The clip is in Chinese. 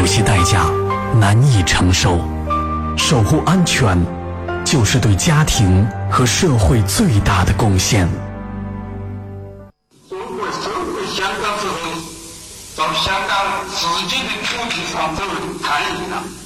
有些代价难以承受。守护安全，就是对家庭和社会最大的贡献。 中国收回香港之后，到香港自己的土地上走太远了。